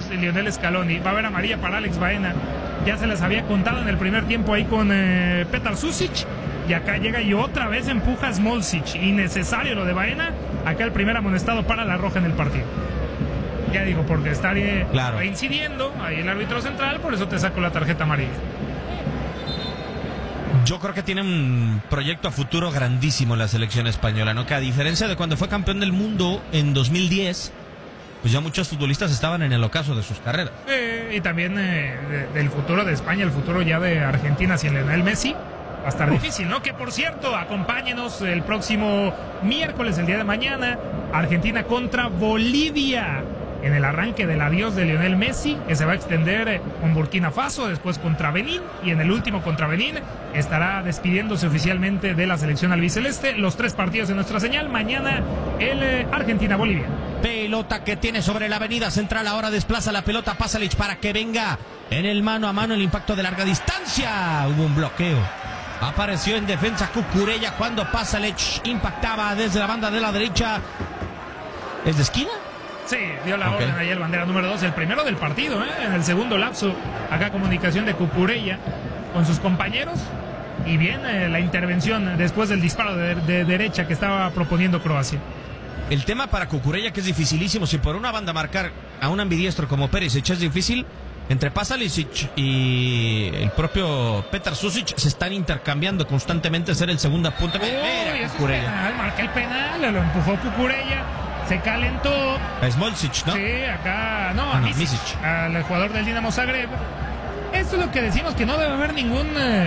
Lionel Scaloni. Va a haber amarilla para Alex Baena. Ya se les había contado en el primer tiempo ahí con Petar Susic. Y acá llega y otra vez empuja a Smolcic. Innecesario lo de Baena. Acá el primer amonestado para la roja en el partido. Ya digo, porque está reincidiendo ahí el árbitro central, por eso te saco la tarjeta amarilla. Yo creo que tiene un proyecto a futuro grandísimo la selección española, ¿no? Que a diferencia de cuando fue campeón del mundo en 2010, pues ya muchos futbolistas estaban en el ocaso de sus carreras. Y también del futuro de España, el futuro ya de Argentina sin Lionel Messi. Va a estar difícil, ¿no? Que por cierto, acompáñenos el próximo miércoles, el día de mañana, Argentina contra Bolivia. En el arranque del adiós de Lionel Messi, que se va a extender con Burkina Faso, después contra Benín, y en el último contra Benín estará despidiéndose oficialmente de la selección albiceleste. Los 3 partidos de nuestra señal, mañana el Argentina-Bolivia. Pelota que tiene sobre la avenida central, ahora desplaza la pelota Pasalic para que venga en el mano a mano el impacto de larga distancia. Hubo un bloqueo. Apareció en defensa Cucurella cuando Pasalic impactaba desde la banda de la derecha. ¿Es de esquina? Sí, dio la orden ahí el bandera número 2, el primero del partido, en el segundo lapso. Acá comunicación de Cucurella con sus compañeros. Y bien, la intervención después del disparo de derecha que estaba proponiendo Croacia. El tema para Cucurella que es dificilísimo. Si por una banda marcar a un ambidiestro como Perisic es difícil, entre Pasalic y el propio Petar Susic se están intercambiando constantemente ser el segundo punto. Penal, marca el penal, lo empujó Cucurella. Se calentó. Smolcic, ¿no? Sí, acá. No, a Misic, al jugador del Dinamo Zagreb. Esto es lo que decimos, que no debe haber ningún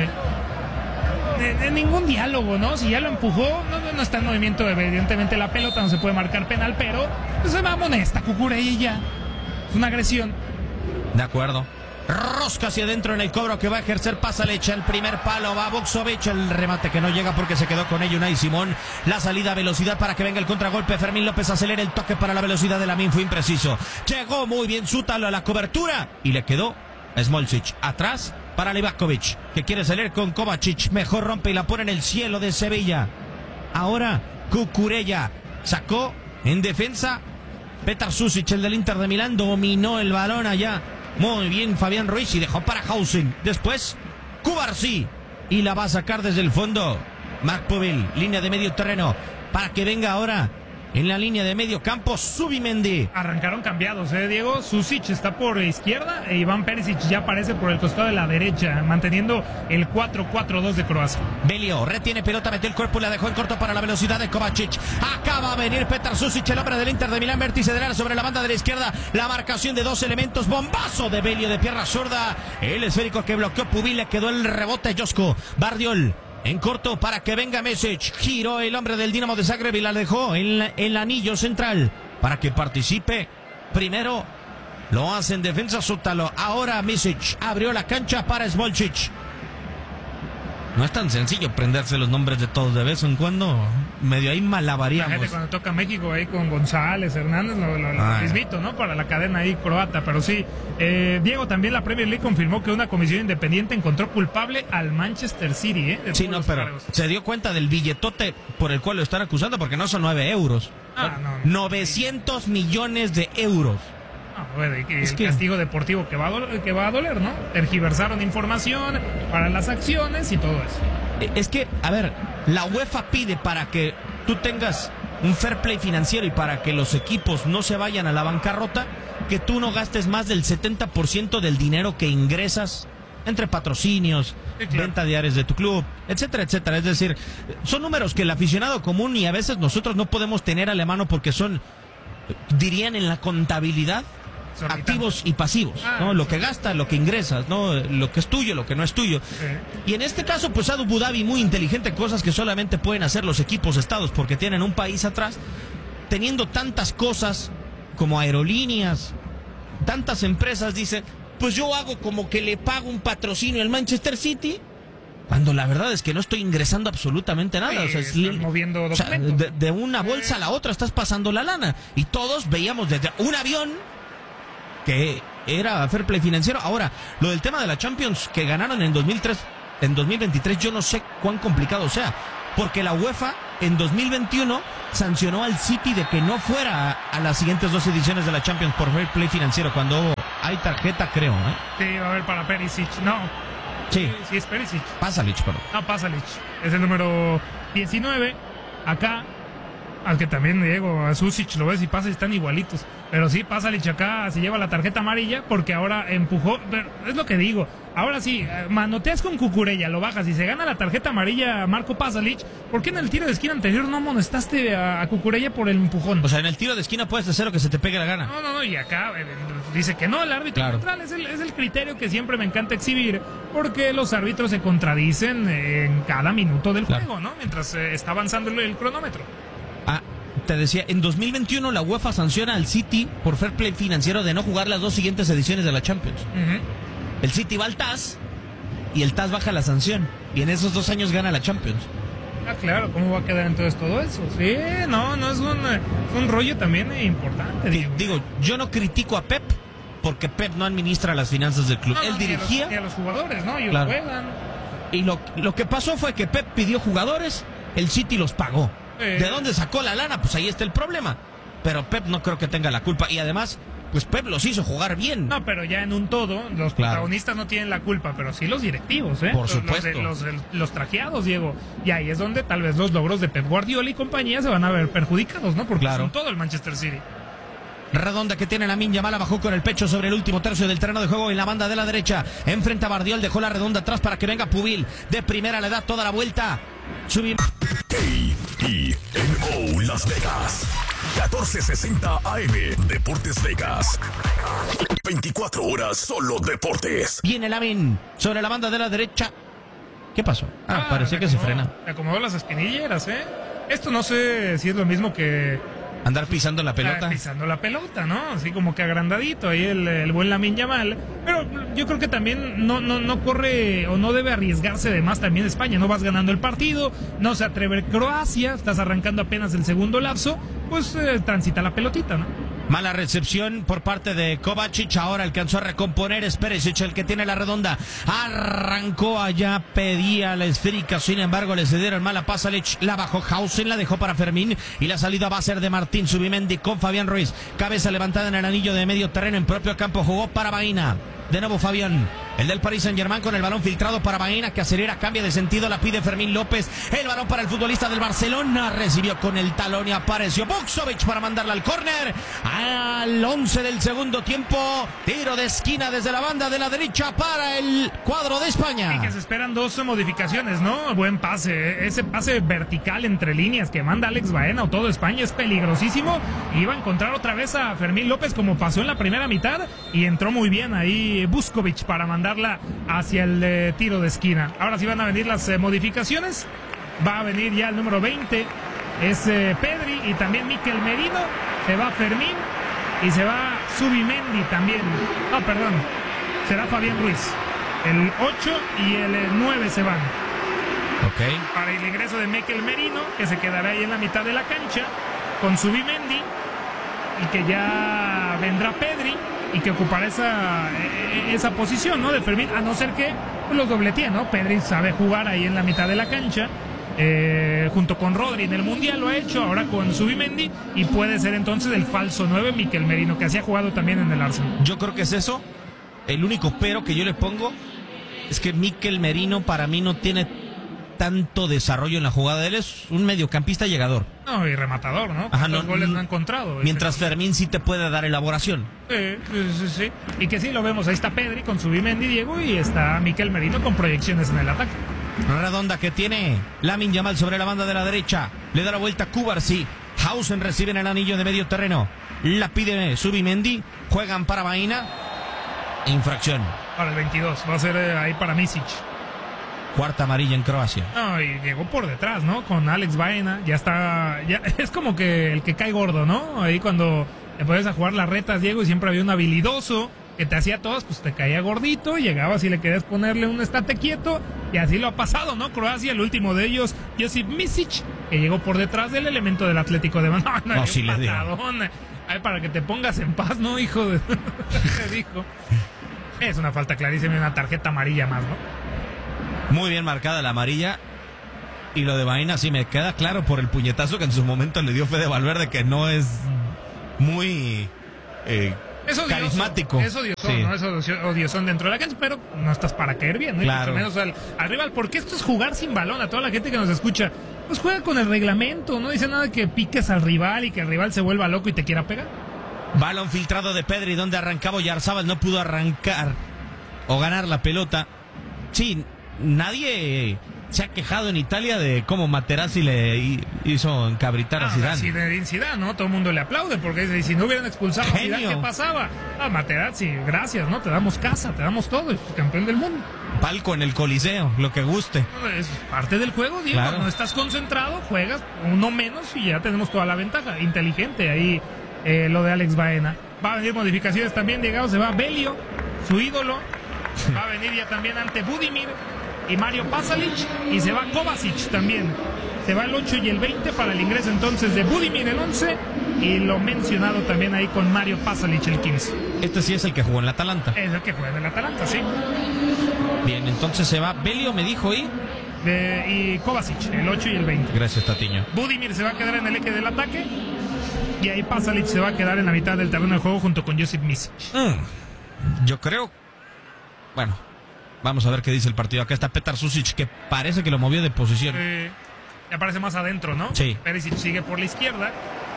diálogo, ¿no? Si ya lo empujó, no está en movimiento, evidentemente la pelota no se puede marcar penal, pero pues se va amonesta Cucurella y ya. Es una agresión. De acuerdo. Rosca hacia adentro en el cobro que va a ejercer Pasalic, el primer palo va Vukcevic, el remate que no llega porque se quedó con ello Unai Simón, la salida a velocidad para que venga el contragolpe, Fermín López acelera el toque para la velocidad de Lamine, fue impreciso, llegó muy bien Zútalo a la cobertura y le quedó Smolcic atrás para Livakovic que quiere salir con Kovacic, mejor rompe y la pone en el cielo de Sevilla. Ahora Cucurella sacó en defensa, Petar Susic, el del Inter de Milán, dominó el balón allá. Muy bien Fabián Ruiz y dejó para Hausen. Después Cubarsí y la va a sacar desde el fondo Marc Povil, línea de medio terreno para que venga ahora en la línea de medio campo Zubimendi. Arrancaron cambiados, Diego. Susic está por izquierda e Iván Perisic ya aparece por el costado de la derecha, manteniendo el 4-4-2 de Croacia. Belio retiene pelota, metió el cuerpo y la dejó en corto para la velocidad de Kovacic. Acaba a venir Petar Susic, el hombre del Inter de Milán, vértice del área sobre la banda de la izquierda. La marcación de 2 elementos, bombazo de Belio de pierna zurda. El esférico que bloqueó Pubil, le quedó el rebote Josko. Bardiol en corto para que venga Mesic. Giró el hombre del Dinamo de Zagreb y la dejó en el anillo central para que participe. Primero lo hace en defensa Zútalo. Ahora Mesic abrió la cancha para Smolcic. No es tan sencillo aprenderse los nombres de todos. De vez en cuando medio ahí malabaríamos. La gente cuando toca México ahí con González, Hernández, lo mismito, ¿no? Para la cadena ahí croata, pero sí. Diego, también la Premier League confirmó que una comisión independiente encontró culpable al Manchester City, Sí, no, pero cargos. Se dio cuenta del billetote por el cual lo están acusando, porque no son 9 euros. No. 900 millones de euros. Bueno, y el castigo deportivo que va a doler, ¿no? Tergiversaron información para las acciones y todo eso. Es que, a ver, la UEFA pide para que tú tengas un fair play financiero y para que los equipos no se vayan a la bancarrota, que tú no gastes más del 70% del dinero que ingresas entre patrocinios, sí, claro, venta de áreas de tu club, etcétera, etcétera. Es decir, son números que el aficionado común y a veces nosotros no podemos tener a la mano porque son, dirían en la contabilidad, activos y pasivos, ¿no? Lo que gastas, lo que ingresas, ¿no? Lo que es tuyo, lo que no es tuyo. Y en este caso, pues Abu Dhabi muy inteligente, cosas que solamente pueden hacer los equipos estados porque tienen un país atrás, teniendo tantas cosas como aerolíneas, tantas empresas, dice, pues yo hago como que le pago un patrocinio al Manchester City, cuando la verdad es que no estoy ingresando absolutamente nada. O sea, moviendo documentos. De una bolsa a la otra estás pasando la lana. Y todos veíamos desde un avión que era fair play financiero. Ahora, lo del tema de la Champions que ganaron en 2023, yo no sé cuán complicado sea, porque la UEFA en 2021 sancionó al City de que no fuera a las siguientes 2 ediciones de la Champions por fair play financiero, cuando hay tarjeta, creo, ¿eh? Sí, va a haber para Perisic. No. Sí. Sí, es Perisic. Pasalic, perdón. No, Pasalic. Es el número 19. Acá, al que también Diego, a Susic, lo ves y Pasalic están igualitos. Pero sí, Pasalic acá se lleva la tarjeta amarilla porque ahora empujó. Pero es lo que digo. Ahora sí, manoteas con Cucurella, lo bajas y se gana la tarjeta amarilla Marco Pasalic. ¿Por qué en el tiro de esquina anterior no amonestaste a Cucurella por el empujón? O sea, en el tiro de esquina puedes hacer lo que se te pegue la gana. No, y acá dice que no, el árbitro neutral es el criterio que siempre me encanta exhibir, porque los árbitros se contradicen en cada minuto del juego, ¿no? Mientras está avanzando el cronómetro. Te decía, en 2021 la UEFA sanciona al City por fair play financiero de no jugar las 2 siguientes ediciones de la Champions. El City va al TAS y el TAS baja la sanción, y en esos 2 años gana la Champions. Claro, ¿cómo va a quedar entonces todo eso? Sí, no es un rollo también importante. Digo, yo no critico a Pep, porque Pep no administra las finanzas del club. Él dirigía. Ni a los jugadores, ¿no? Ellos juegan. Y lo que pasó fue que Pep pidió jugadores, el City los pagó. ¿De dónde sacó la lana? Pues ahí está el problema. Pero Pep no creo que tenga la culpa. Y además, pues Pep los hizo jugar bien. No, pero ya en un todo, los protagonistas no tienen la culpa, pero sí los directivos, ¿eh? Por supuesto. Los trajeados, Diego. Y ahí es donde tal vez los logros de Pep Guardiola y compañía se van a ver perjudicados, ¿no? Porque son todo el Manchester City. Redonda que tiene Lamine Yamal, bajó con el pecho sobre el último tercio del terreno de juego en la banda de la derecha. Enfrenta a Bardiol, dejó la redonda atrás para que venga Pubil. De primera le da toda la vuelta. KENO Las Vegas 1460 AM Deportes Vegas. 24 horas solo deportes. Viene Lamine sobre la banda de la derecha. ¿Qué pasó? Parecía que se frena. Acomodó las espinilleras, ¿eh? Esto no sé si es lo mismo que andar pisando la pelota. Pisando la pelota, ¿no? Así como que agrandadito ahí el buen Lamine Yamal. Pero yo creo que también no corre o no debe arriesgarse de más también España. No vas ganando el partido, no se atreve Croacia, estás arrancando apenas el segundo lapso, pues transita la pelotita, ¿no? Mala recepción por parte de Kovacic. Ahora alcanzó a recomponer Perisic, el que tiene la redonda. Arrancó allá, pedía la esférica. Sin embargo, le cedieron mala Pasalic. La bajó Hausen, la dejó para Fermín. Y la salida va a ser de Martín Zubimendi con Fabián Ruiz. Cabeza levantada en el anillo de medio terreno en propio campo. Jugó para Baena. De nuevo Fabián, el del Paris Saint-Germain, con el balón filtrado para Baena, que acelera, cambia de sentido, la pide Fermín López. El balón para el futbolista del Barcelona, recibió con el talón y apareció Vukcevic para mandarla al córner. Al 11 del segundo tiempo, tiro de esquina desde la banda de la derecha para el cuadro de España. Y que se esperan 2 modificaciones, ¿no? Buen pase, ese pase vertical entre líneas que manda Alex Baena o todo España es peligrosísimo. Iba a encontrar otra vez a Fermín López como pasó en la primera mitad y entró muy bien ahí Vukcevic para mandarla hacia el tiro de esquina. Ahora sí van a venir las modificaciones. Va a venir ya el número 20, es Pedri, y también Mikel Merino. Se va Fermín y se va Zubimendi también. Perdón, será Fabián Ruiz. El 8 y el 9 se van. Para el ingreso de Mikel Merino, que se quedará ahí en la mitad de la cancha con Zubimendi, y que ya vendrá Pedri y que ocupará esa posición, ¿no? De Fermín, a no ser que los dobletee, ¿no? Pedri sabe jugar ahí en la mitad de la cancha, junto con Rodri en el Mundial lo ha hecho, ahora con Zubimendi, y puede ser entonces el falso 9 Mikel Merino, que así ha jugado también en el Arsenal. Yo creo que es eso. El único pero que yo le pongo es que Mikel Merino para mí no tiene tanto desarrollo en la jugada. Él es un mediocampista llegador. No, y rematador, ¿no? Los goles no ha encontrado. Mientras Fermín sí te puede dar elaboración. Sí. Y que sí lo vemos. Ahí está Pedri con Zubimendi, Diego, y está Mikel Merino con proyecciones en el ataque. Redonda que tiene Lamine Yamal sobre la banda de la derecha. Le da la vuelta Cubarsí. Hausen recibe en el anillo de medio terreno. La pide Zubimendi. Juegan para Baena. Infracción. Para el 22. Va a ser ahí para Misic. Cuarta amarilla en Croacia. No, y llegó por detrás, ¿no? Con Alex Baena. Ya está. Ya es como que el que cae gordo, ¿no? Ahí cuando te puedes a jugar las retas, Diego, y siempre había un habilidoso que te hacía todas, pues te caía gordito. Llegabas y le querías ponerle un estate quieto. Y así lo ha pasado, ¿no? Croacia, el último de ellos, Josip Misic, que llegó por detrás del elemento del Atlético de Madrid. No, sí le digo. Ay, para que te pongas en paz, ¿no, hijo de... dijo. Es una falta clarísima y una tarjeta amarilla más, ¿no? Muy bien marcada la amarilla. Y lo de Baena sí me queda claro por el puñetazo que en su momento le dio Fede Valverde, que no es muy Es odioso, carismático. Es odioso, Sí. ¿no? Es odioso dentro de la cancha, pero no estás para caer bien, ¿no? Claro. Y mucho menos al rival, porque esto es jugar sin balón. A toda la gente que nos escucha, pues juega con el reglamento, no dice nada de que piques al rival y que el rival se vuelva loco y te quiera pegar. Balón filtrado de Pedri, donde arrancaba Oyarzabal, no pudo arrancar o ganar la pelota. Sí, nadie se ha quejado en Italia de cómo Materazzi le hizo encabritar a Zidane. Zinedine Zidane, ¿no? Todo el mundo le aplaude porque dice, si no hubieran expulsado a Zidane, ¿qué pasaba? Materazzi, gracias, ¿no? Te damos casa, te damos todo, es campeón del mundo. Palco en el Coliseo, lo que guste. Es parte del juego, Diego. Claro. No estás concentrado, juegas uno menos y ya tenemos toda la ventaja. Inteligente ahí lo de Alex Baena. Va a venir modificaciones también, Diego. Se va Belio, su ídolo. Va a venir ya también ante Budimir y Mario Pasalic. Y se va Kovacic también. Se va el 8 y el 20 para el ingreso entonces de Budimir el 11. Y lo mencionado también ahí con Mario Pasalic el 15. Este sí es el que jugó en la Atalanta. Es el que juega en el Atalanta, sí. Bien, entonces se va Belio, me dijo, y Kovacic, el 8 y el 20. gracias, Tatiño. Budimir se va a quedar en el eje del ataque. Y ahí Pasalic se va a quedar en la mitad del terreno de juego junto con Josip Misic. Yo creo... Bueno, vamos a ver qué dice el partido. Acá está Petar Susic, que parece que lo movió de posición. Ya aparece más adentro, ¿no? Sí. Perisic sigue por la izquierda.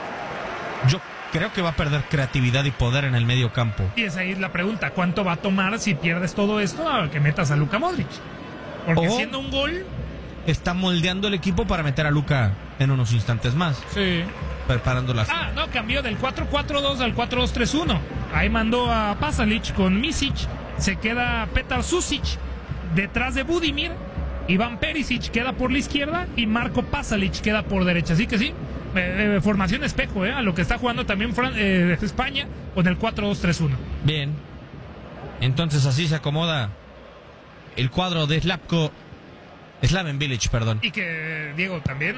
Yo creo que va a perder creatividad y poder en el medio campo. Y esa es la pregunta. ¿Cuánto va a tomar si pierdes todo esto a que metas a Luka Modric? Porque siendo un gol... Está moldeando el equipo para meter a Luka en unos instantes más. Sí. Preparando las... No, cambió del 4-4-2 al 4-2-3-1. Ahí mandó a Pasalic con Misic. Se queda Petar Susic detrás de Budimir. Iván Perisic queda por la izquierda y Marco Pasalic queda por derecha. Así que sí, formación espejo, a lo que está jugando también España con el 4-2-3-1. Bien. Entonces así se acomoda el cuadro de Slaven Village, perdón. Y que, Diego, también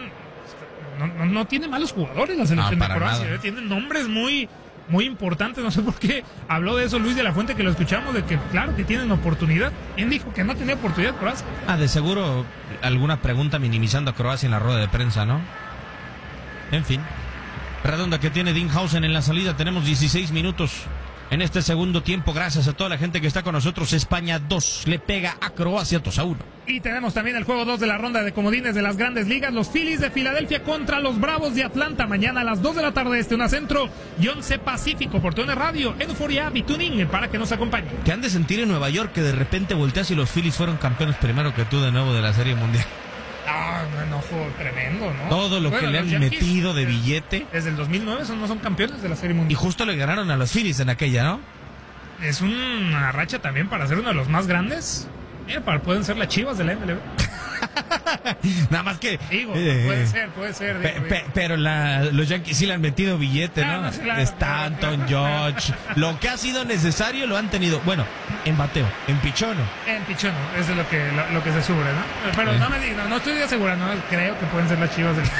no tiene malos jugadores la selección de Croacia. Tiene nombres muy, muy importantes. No sé por qué habló de eso Luis de la Fuente, que lo escuchamos, de que claro que tienen oportunidad. ¿Quién dijo que no tenía oportunidad Croacia? De seguro alguna pregunta minimizando a Croacia en la rueda de prensa, ¿no? En fin. Redonda que tiene Dinhausen en la salida. Tenemos 16 minutos en este segundo tiempo. Gracias a toda la gente que está con nosotros. España 2 le pega a Croacia 2-1. Y tenemos también el juego 2 de la ronda de comodines de las grandes ligas. Los Phillies de Filadelfia contra los Bravos de Atlanta. Mañana a las 2 de la tarde, una centro y 11 Pacífico. Por TUDN Radio, Euforia y Tuning para que nos acompañen. ¿Qué han de sentir en Nueva York que de repente volteas y los Phillies fueron campeones primero que tú de nuevo de la Serie Mundial? Un enojo tremendo, ¿no? Todo lo que le han metido de billete. Desde el 2009 no son campeones de la Serie Mundial. Y justo le ganaron a los Phillies en aquella, ¿no? Es una racha también para ser uno de los más grandes. Pueden ser las Chivas de la MLB. Nada más que... Digo, puede ser. Pero los Yankees sí le han metido billete, ¿no? Stanton, George. Lo que ha sido necesario lo han tenido. Bueno, en bateo, en pichono. En pichono, eso es lo que se sube, ¿no? Pero no me digas, no estoy asegurando, no creo que pueden ser las Chivas del...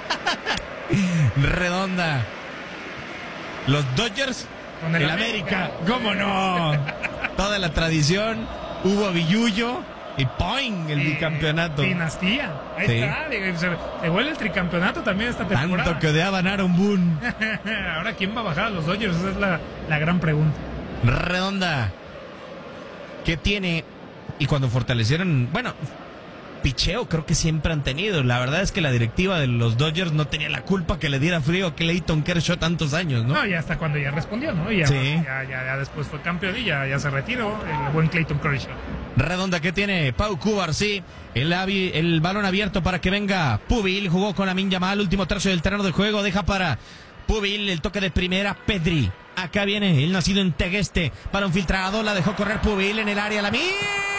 Redonda. Los Dodgers, con el América. ¿Cómo no? Toda la tradición. Hubo Villullo y ¡poing! El bicampeonato. Dinastía. Ahí está. Se vuelve el tricampeonato también esta temporada. Tanto que odiaban a Aaron Boone. Ahora, ¿quién va a bajar a los Dodgers? Esa es la gran pregunta. Redonda. ¿Qué tiene? Y cuando fortalecieron... Bueno, picheo creo que siempre han tenido. La verdad es que la directiva de los Dodgers no tenía la culpa que le diera frío a Clayton Kershaw tantos años, ¿no? No, ya hasta cuando ya respondió, ¿no? Ya después fue campeón y ya se retiró el buen Clayton Kershaw. Redonda que tiene Pau Cubar, sí. El balón abierto para que venga Pubil. Jugó con Amin Yamal, último tercio del terreno de juego. Deja para Pubil el toque de primera. Pedri. Acá viene el nacido en Tegueste. Balón filtrado, la dejó correr Pubil en el área. Lamine